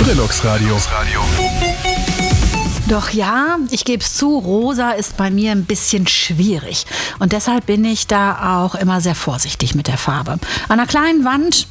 Brillux Radio. Doch ja, ich gebe es zu, rosa ist bei mir ein bisschen schwierig. Und deshalb bin ich da auch immer sehr vorsichtig mit der Farbe. An einer kleinen Wand